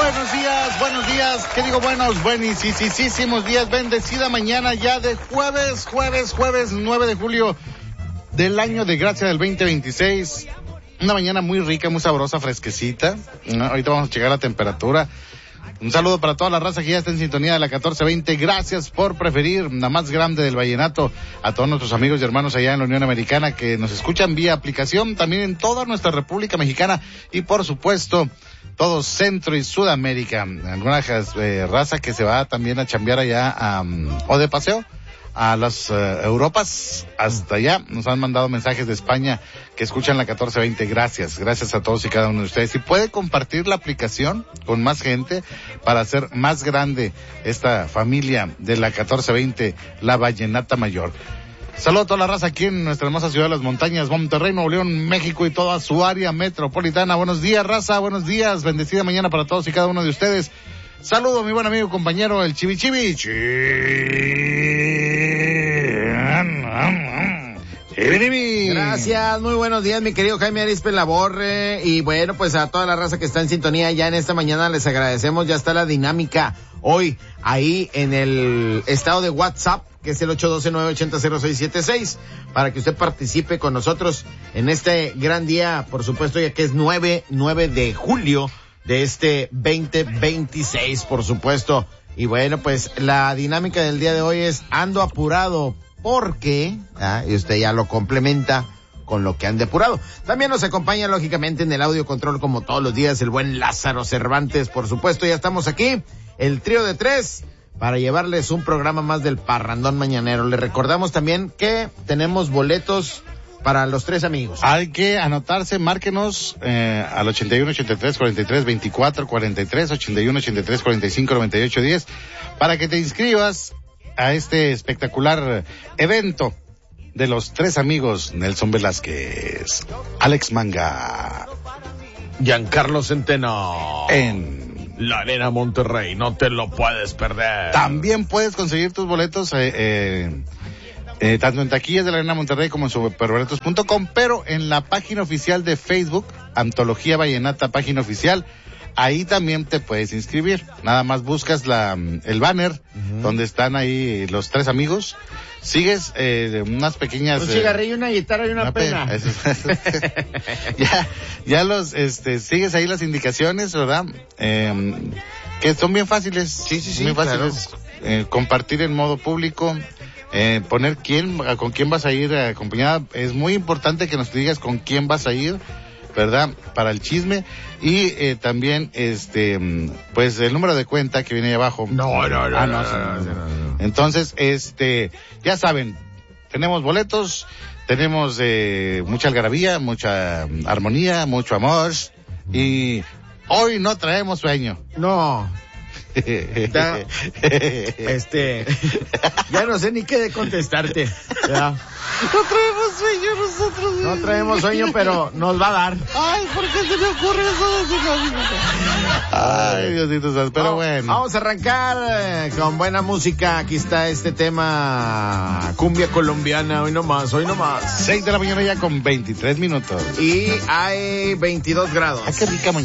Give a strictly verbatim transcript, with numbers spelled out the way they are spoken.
Buenos días, buenos días, ¿qué digo? Buenos, buenísimos días, bendecida mañana ya de jueves, jueves, jueves nueve de julio del año de gracia del veinte veintiséis. Una mañana muy rica, muy sabrosa, fresquecita. Ahorita vamos a checar la temperatura. Un saludo para toda la raza que ya está en sintonía de la catorce veinte. Gracias por preferir la más grande del vallenato. A todos nuestros amigos y hermanos allá en la Unión Americana que nos escuchan vía aplicación, también en toda nuestra República Mexicana y por supuesto todo Centro y Sudamérica. Alguna eh, raza que se va también a chambear allá um, o de paseo a las uh, Europas, hasta allá. Nos han mandado mensajes de España que escuchan la catorce veinte. Gracias, gracias a todos y cada uno de ustedes. Si puede compartir la aplicación con más gente para hacer más grande esta familia de la catorce veinte, la Vallenata Mayor. Saludos a toda la raza aquí en nuestra hermosa ciudad de las montañas, Monterrey, Nuevo León, México y toda su área metropolitana. Buenos días, raza, buenos días, bendecida mañana para todos y cada uno de ustedes. Saludo a mi buen amigo, compañero, el Chivi Chivi. Gracias, muy buenos días, mi querido Jaime Arispe Laborre. Y bueno, pues a toda la raza que está en sintonía ya en esta mañana les agradecemos. Ya está la dinámica hoy ahí en el estado de WhatsApp, que es el ocho uno dos, nueve ocho cero, cero seis siete seis, para que usted participe con nosotros en este gran día, por supuesto, ya que es nueve de julio de este veinte veintiséis, por supuesto. Y bueno, pues la dinámica del día de hoy es ando apurado porque, ¿ah? Y usted ya lo complementa con lo que ande apurado. También nos acompaña lógicamente en el audio control como todos los días el buen Lázaro Cervantes, por supuesto. Ya estamos aquí, el trío de tres, para llevarles un programa más del Parrandón Mañanero. Les recordamos también que tenemos boletos para los tres amigos. Hay que anotarse, márquenos eh, al ochenta y uno, ochenta y tres, cuarenta y tres, veinticuatro, cuarenta y tres, ochenta y uno, ochenta y tres, cuarenta y cinco, noventa y ocho, diez, para que te inscribas a este espectacular evento de los tres amigos: Nelson Velázquez, Alex Manga, Giancarlo Centeno, en la Arena Monterrey. No te lo puedes perder. También puedes conseguir tus boletos eh, eh Eh, tanto en taquillas de la Arena Monterrey como en superboletos punto com, pero en la página oficial de Facebook, Antología Vallenata, página oficial, ahí también te puedes inscribir. Nada más buscas la el banner, uh-huh, donde están ahí los tres amigos, sigues eh, unas pequeñas... Un cigarrillo, eh, una guitarra y una, una pena. Pe- eso, eso, ya, ya los, este, sigues ahí las indicaciones, ¿verdad? Eh, que son bien fáciles. Sí, sí, sí. Muy fáciles. Claro. Eh, compartir en modo público. Eh, poner quién, con quién vas a ir acompañada. Es muy importante que nos digas con quién vas a ir, ¿verdad? Para el chisme. Y eh, también, este, pues el número de cuenta que viene ahí abajo. No, no, no, ah, no, no, no, no, no, no, no. Entonces, este, ya saben, tenemos boletos, tenemos eh, mucha algarabía, mucha armonía, mucho amor. Y hoy no traemos sueño. No. Da, este, ya no sé ni qué de contestarte. Ya. No traemos sueño nosotros. No traemos sueño, pero nos va a dar. Ay, ¿por qué se me ocurre eso? Ay, Diosito santo, pero vamos, bueno. Vamos a arrancar eh, con buena música. Aquí está este tema, cumbia colombiana, hoy nomás, hoy nomás. seis de la mañana ya con veintitrés minutos. Y hay veintidós grados. Ay, qué rica mañana.